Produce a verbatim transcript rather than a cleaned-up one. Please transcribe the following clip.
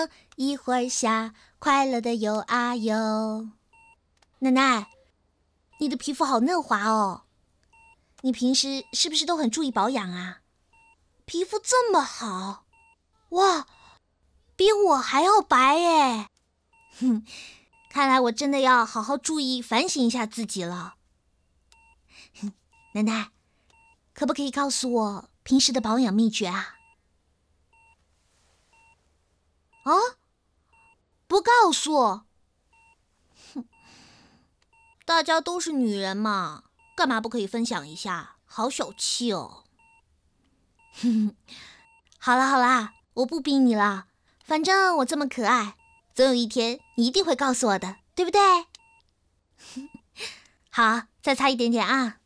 一会儿下，快乐的游啊游。奶奶，你的皮肤好嫩滑哦，你平时是不是都很注意保养啊？皮肤这么好，哇，比我还要白耶！哼，看来我真的要好好注意反省一下自己了。奶奶，可不可以告诉我平时的保养秘诀啊？啊？不告诉？哼，大家都是女人嘛，干嘛不可以分享一下？好小气哦。哼，好啦好啦，我不逼你了，反正我这么可爱，总有一天你一定会告诉我的，对不对？好，再擦一点点啊。